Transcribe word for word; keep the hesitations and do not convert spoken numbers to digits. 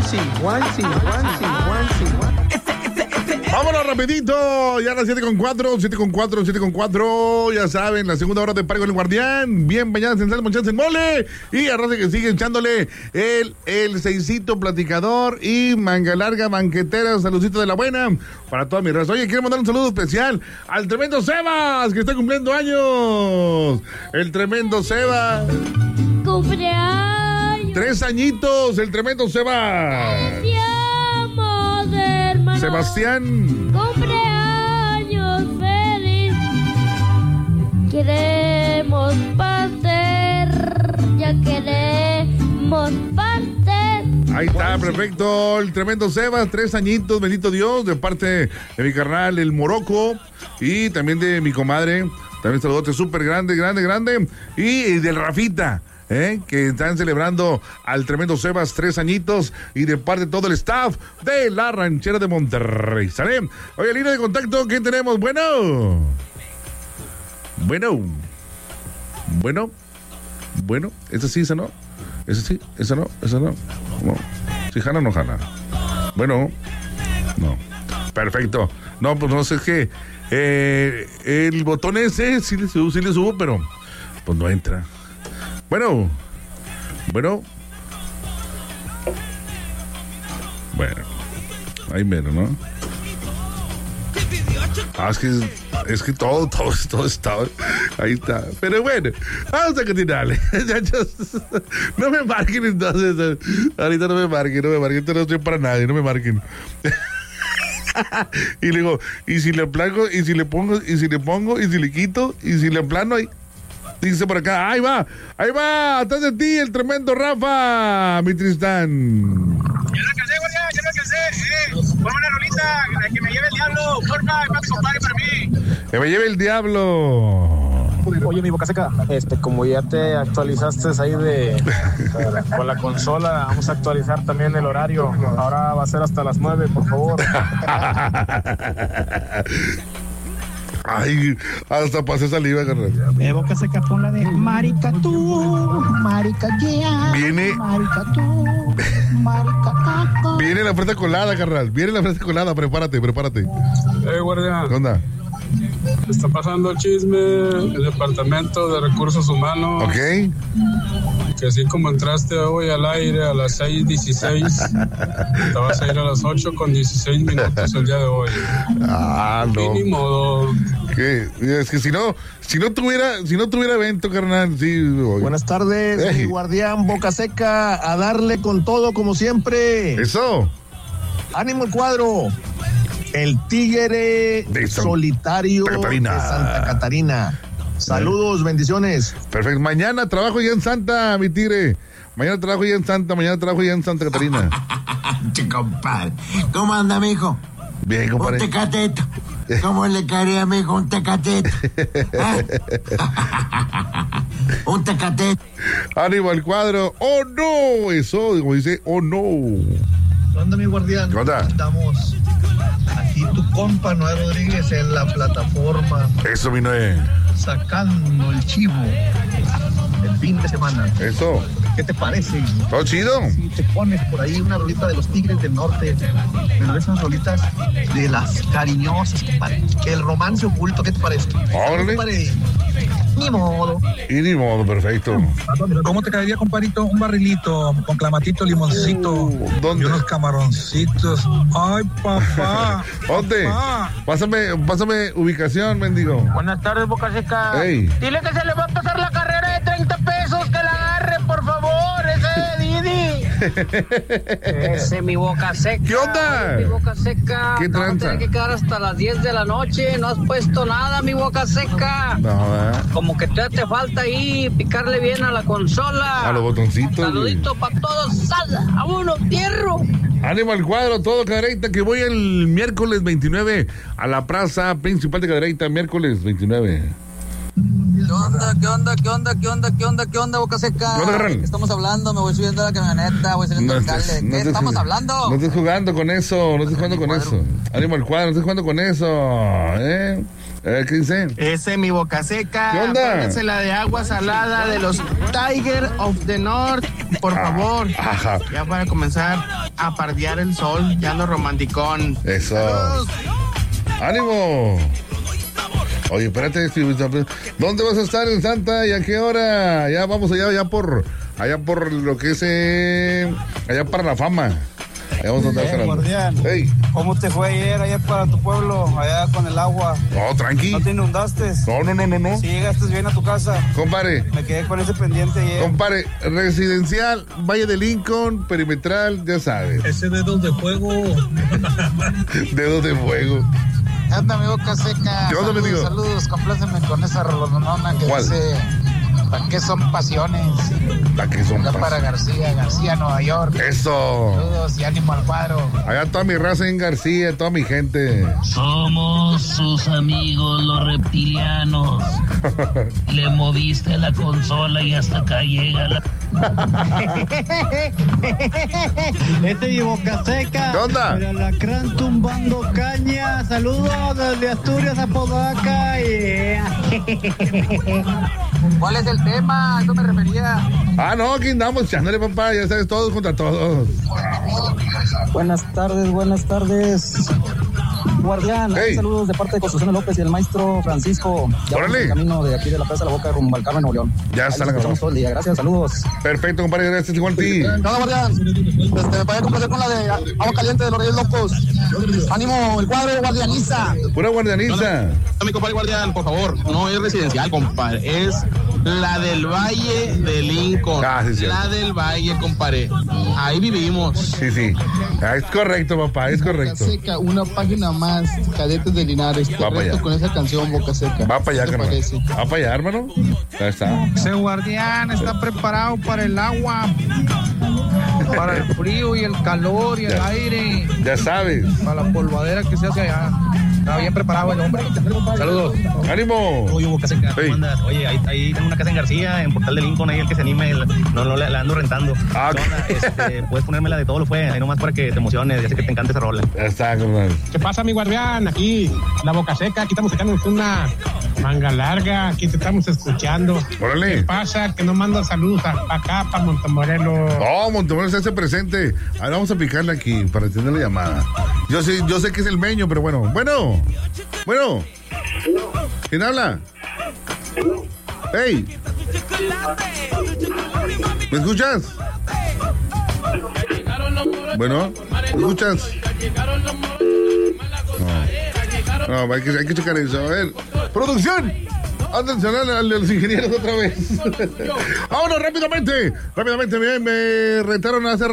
Guanchi, guanchi, guanchi, guanchi. Vámonos rapidito, ya a las siete con cuatro, siete con cuatro, siete con cuatro, ya saben, la segunda hora de Parque con el Guardián, bien bañadas en sal, monchadas en mole, y a raza que sigue echándole el, el seisito platicador y manga larga banquetera, saludcita de la buena, para toda mi raza. Oye, quiero mandar un saludo especial al tremendo Sebas, que está cumpliendo años, el tremendo Sebas. Cumpleaños. Tres añitos, el tremendo Sebas. Sebastián. Cumpleaños feliz. Queremos pastel. Ya queremos pastel. Ahí está, perfecto. El tremendo Sebas, tres añitos, bendito Dios, de parte de mi carnal, el Morocco, y también de mi comadre. También saludote súper grande, grande, grande. Y del Rafita. ¿Eh? Que están celebrando al tremendo Sebas, tres añitos, y de parte de todo el staff de la Ranchera de Monterrey. ¿Sale? Oye, línea de contacto, ¿quién tenemos? Bueno. Bueno. Bueno. Bueno. ¿Esa sí, esa no? ¿Esa sí? ¿Esa no? ¿Esa no? No. ¿Sí jala o no jala? Bueno. No. Perfecto. No, pues no sé qué. Eh, el botón ese sí le subo, sí le subo, pero pues no entra. Bueno, bueno, bueno, ahí mero, ¿no? Ah, es que, es que todo, todo, todo está, ahí está. Pero bueno, vamos a continuarle. No me marquen entonces, ahorita no me marquen, no me marquen, esto no estoy para nadie, no me marquen. Y le digo, y si le placo, y si le pongo, y si le pongo, y si le quito, y si le plano ahí. Dice por acá, ahí va, ahí va, atrás de ti el tremendo Rafa, mi Tristán. Ya lo alcancé, guardia, ya lo alcancé. Eh, ponme una rolita, que me lleve el diablo, porfa, para mi compadre, para mí. Que me lleve el diablo. Oye, mi boca seca, este, como ya te actualizaste ahí de con la consola, vamos a actualizar también el horario. Ahora va a ser hasta las nueve, por favor. Ay, hasta pasé saliva, carnal. Me boca seca con la de marica tú, marica yeah. Viene. Marica tú, marica taco. Viene la fresa colada, carnal. Viene la fresa colada, prepárate, prepárate. Eh, guardia. ¿Qué onda? Está pasando el chisme, el departamento de recursos humanos. Ok. Que así como entraste hoy al aire a las seis dieciséis, te vas a ir a las ocho con dieciséis minutos el día de hoy. Ah, no. Ni modo. ¿Qué? Es que si no, si no tuviera, si no tuviera evento, carnal, sí. Voy. Buenas tardes, Ey. mi guardián boca seca, a darle con todo como siempre. Eso. Ánimo el cuadro. El tigre De San- solitario Catarina. de Santa Catarina. Saludos, bendiciones. Perfecto. Mañana trabajo ya en Santa, mi tigre. Mañana trabajo ya en Santa, mañana trabajo ya en Santa Catarina. Che, compadre. ¿Cómo anda, mijo? Bien, Un compadre. tecateto. ¿Cómo le caería, mijo, un tecateto? ¿Ah? Un tecateto. Ánimo al cuadro. ¡Oh, no! Eso, como dice, ¡oh, no! ¿Qué onda, mi guardián? ¿Qué onda? Estamos aquí, tu compa Noé Rodríguez, en la plataforma, Eso, mi Noé. sacando el chivo el fin de semana. Eso. ¿Qué te parece? ¿Todo chido? Si te pones por ahí una rolita de los Tigres del Norte, pero esas rolitas de las cariñosas, compadre. El romance oculto, ¿qué te parece? Órale. Compadre, ni modo. Y ni modo, perfecto. ¿Cómo te caería, compadrito? Un barrilito con clamatito, limoncito Uh, ¿dónde? y unos camaroncitos. Ay, papá. ¿Dónde? Papá. Pásame, pásame ubicación, mendigo. Buenas tardes, boca seca. Ey. Dile que se le va a pasar la carrera de treinta pesos, que la agarre, por favor, ese Didi. Ese mi boca seca. ¿Qué onda? Mi boca seca. ¿Qué Vamos a tranza? tener que quedar hasta las diez de la noche. No has puesto nada, mi boca seca. No, ¿verdad? Como que todavía te falta ahí picarle bien a la consola. A los botoncitos. Saludito para todos. ¡Sal! ¡A uno, tierro! Ánimo al cuadro, todo Cadereyta, que voy el miércoles veintinueve a la plaza principal de Cadereyta, miércoles veintinueve. ¿Qué onda, qué onda, qué onda, qué onda, qué onda, qué onda, boca seca? ¿Qué onda, carnal? ¿Qué estamos hablando? Me voy subiendo a la camioneta, voy saliendo del estés- cale. ¿Qué estés estamos jug- hablando? No estés jugando con eso, no estés jugando con eso. Ánimo al cuadro, no estés jugando con eso, ¿eh? Eh, ¿Qué dice? Ese mi boca seca. ¿Qué onda? Pónganse la de agua salada de los Tiger of the North, por Ah, favor. ajá. Ya para comenzar a pardear el sol, ya lo romanticón. Eso. ¡Saludos! ¡Ánimo! Oye, espérate, ¿dónde vas a estar en Santa y a qué hora? Ya vamos allá, allá por, allá por lo que es, eh, allá para la fama. Allá vamos a andar Eh, jalando. guardián, Hey. ¿cómo te fue ayer allá para tu pueblo, allá con el agua? No, tranqui. ¿No te inundaste? No, no, no, no, no. ¿Sí llegaste bien a tu casa? Compadre. Me quedé con ese pendiente ayer. Compadre, residencial, Valle de Lincoln, perimetral, ya sabes. Ese dedos de fuego. Dedos de fuego. Anda, mi boca seca. ¿Qué onda, saludos, me digo? saludos, compláceme con esa rolonona que ¿Cuál? dice, ¿para qué son pasiones? ¿Para qué son Ya pasiones? para García, García, Nueva York. Eso. Saludos y ánimo al cuadro. Allá toda mi raza en García, toda mi gente. Somos sus amigos los reptilianos. Le moviste la consola y hasta acá llega la... Este y boca seca. ¿Qué onda? El alacrán tumbando caña. Saludos desde Asturias a Podaca. ¿Cuál es el tema? Yo me refería. Ah, no, aquí andamos echándole, papá, ya sabes, todos contra todos. Buenas tardes, buenas tardes. Guardián, Hey. saludos de parte de Construcción López y el maestro Francisco. Ya vamos Órale. en camino de aquí de la Plaza de la Boca rumbo al Carmen, Nuevo León. Ya Ahí está nos la escuchamos todo el día. Gracias, saludos. Perfecto, compadre, gracias, igual a ti. Hola, Guardián. Este, voy a complacer con la de Agua Caliente de los Reyes Locos. Ánimo, el cuadro guardianiza. Pura guardianiza. No, mi compadre Guardián, por favor, no es residencial, compadre, es la del Valle de Lincoln. Ah, sí, cierto. La del Valle, compadre. Ahí vivimos. Sí, sí. Ah, es correcto, papá, es correcto. Boca seca, una página más, Cadetes de Linares. Te Va para reto allá. con esa canción, Boca Seca. Va para allá, ¿Qué te carnal. parece? Va para allá, hermano. Ya está. Ese guardián está preparado para el agua, para el frío y el calor y el Ya. aire, Ya sabes. para la polvadera que se hace allá. Está bien preparado el hombre. Saludos. ¡Ánimo! Oye, Boca Seca, ¿cómo Hey. andas? Oye, ahí, ahí tengo una casa en García, en Portal de Lincoln, ahí el que se anime, el- no, no, la, la ando rentando. Ah, ¿Qué onda? Este, puedes ponerme la de todo lo fue, ahí nomás para que te emociones, ya sé que te encanta esa rola. Ya está, carnal. ¿Qué pasa, mi guardián? Aquí, la Boca Seca, aquí estamos echando una manga larga, aquí te estamos escuchando. Órale. ¿Qué pasa? Que no manda saludos a- pa' acá, para Montemorelos. Oh, Montemorelos se hace presente. Ahora vamos a picarle aquí para atender la llamada. Yo sé, yo sé que es el meño, pero bueno. Bueno. Bueno. ¿Quién habla? Hey. ¿Me escuchas? Bueno, ¿me escuchas? No, no, hay que, hay que checar eso. A ver, producción. Atención a los ingenieros otra vez. Vámonos rápidamente. Rápidamente, me, me retaron a hacer